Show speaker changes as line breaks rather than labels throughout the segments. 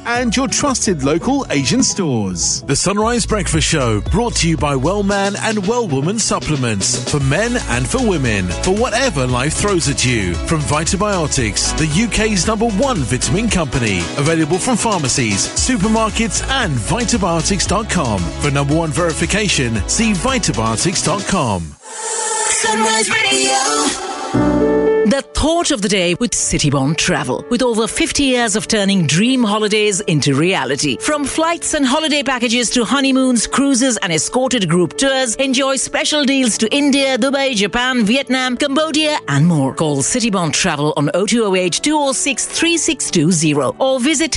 and your trusted local Asian stores. The Sunrise Breakfast Show, brought to you by Wellman and Wellwoman Supplements, for men and for women, for whatever life throws at you. From Vitabiotics, the UK's #1 vitamin company. Available from pharmacies, supermarkets and Vitabiotics.com. For #1 verification, see Vitabiotics.com.
Sunrise Radio.
The thought of the day with Citybond Travel. With over 50 years of turning dream holidays into reality. From flights and holiday packages to honeymoons, cruises and escorted group tours, enjoy special deals to India, Dubai, Japan, Vietnam, Cambodia and more. Call Citybond Travel on 0208 206 3620 or visit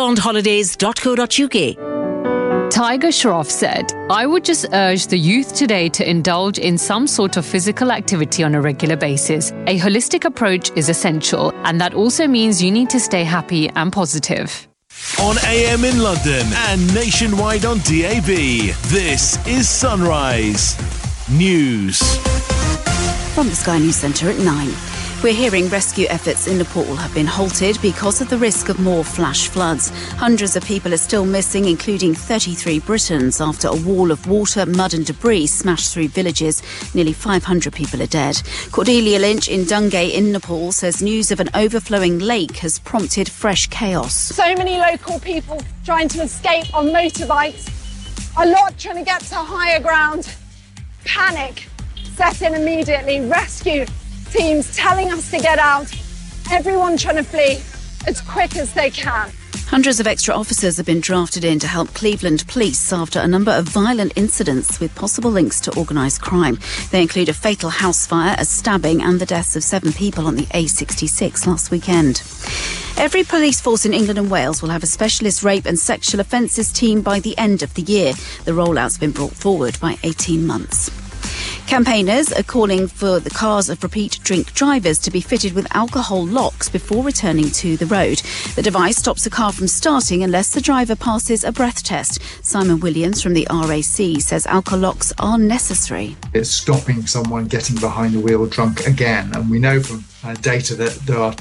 citybondholidays.co.uk.
Tiger Shroff said, "I would just urge the youth today to indulge in some sort of physical activity on a regular basis. A holistic approach is essential, and that also means you need to stay happy and positive."
On AM in London and nationwide on DAB, this is Sunrise News.
From the Sky News Centre at 9. We're hearing rescue efforts in Nepal have been halted because of the risk of more flash floods. Hundreds of people are still missing, including 33 Britons, after a wall of water, mud and debris smashed through villages. Nearly 500 people are dead. Cordelia Lynch in Dungay in Nepal says news of an overflowing lake has prompted fresh chaos.
So many local people trying to escape on motorbikes. A lot trying to get to higher ground. Panic set in immediately. Rescue teams telling us to get out. Everyone trying to flee as quick as they can.
Hundreds of extra officers have been drafted in to help Cleveland police after a number of violent incidents with possible links to organised crime. They include a fatal house fire, a stabbing and the deaths of 7 people on the A66 last weekend. Every police force in England and Wales will have a specialist rape and sexual offences team by the end of the year. The rollout's been brought forward by 18 months. Campaigners are calling for the cars of repeat drink drivers to be fitted with alcohol locks before returning to the road. The device stops a car from starting unless the driver passes a breath test. Simon Williams from the RAC says alcohol locks are necessary.
It's stopping someone getting behind the wheel drunk again. And we know from data that there are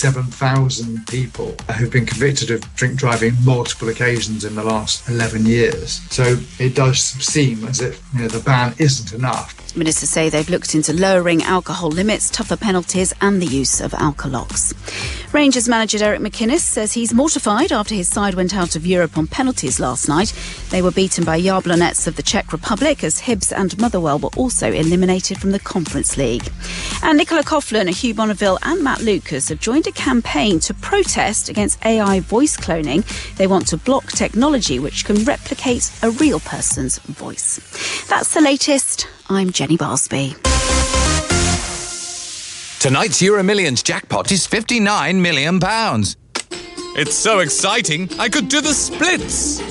27,000 people who've been convicted of drink driving multiple occasions in the last 11 years. So it does seem as if the ban isn't enough.
Ministers say they've looked into lowering alcohol limits, tougher penalties and the use of alcolocks. Rangers manager Derek McInnes says he's mortified after his side went out of Europe on penalties last night. They were beaten by Jablonec of the Czech Republic, as Hibs and Motherwell were also eliminated from the Conference League. And Nicola Coughlan, Hugh Bonneville and Matt Lucas have joined a campaign to protest against AI voice cloning. They want to block technology which can replicate a real person's voice. That's the latest. I'm Jenny Barsby.
Tonight's Euro Millions jackpot is £59 million. It's so exciting, I could do the splits.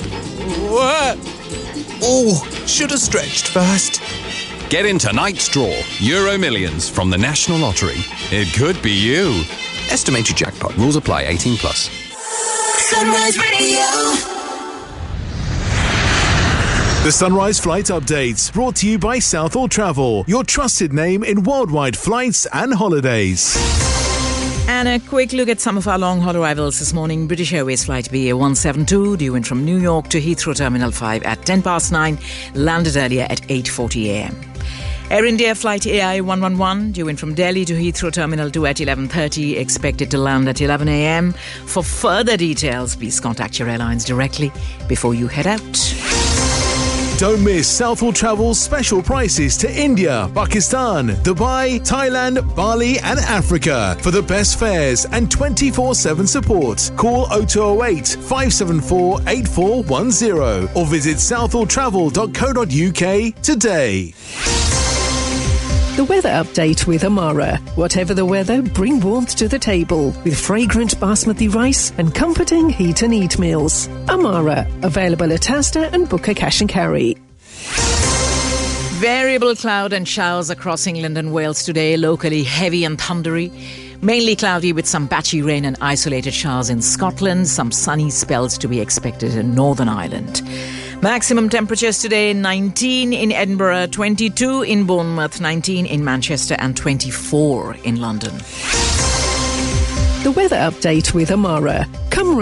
Oh, should have stretched first. Get in tonight's draw, Euro Millions from the National Lottery. It could be you. Estimated jackpot. Rules apply. 18 plus.
Sunrise Radio.
The Sunrise Flight Updates, brought to you by Southall Travel, your trusted name in worldwide flights and holidays.
And a quick look at some of our long-haul arrivals this morning. British Airways flight BA172 due in from New York to Heathrow Terminal 5 at 9:10, landed earlier at 8:40 a.m. Air India flight AI111 due in from Delhi to Heathrow Terminal 2 at 11:30, expected to land at 11 a.m. For further details, please contact your airlines directly before you head out.
Don't miss Southall Travel's special prices to India, Pakistan, Dubai, Thailand, Bali and Africa. For the best fares and 24/7 support, call 0208 574 8410 or visit southalltravel.co.uk today.
The weather update with Amara. Whatever the weather, bring warmth to the table with fragrant basmati rice and comforting heat and eat meals. Amara, available at Asda and Booker Cash and Carry.
Variable cloud and showers across England and Wales today, locally heavy and thundery. Mainly cloudy with some patchy rain and isolated showers in Scotland. Some sunny spells to be expected in Northern Ireland. Maximum temperatures today, 19 in Edinburgh, 22 in Bournemouth, 19 in Manchester and 24 in London.
The weather update with Amara. Come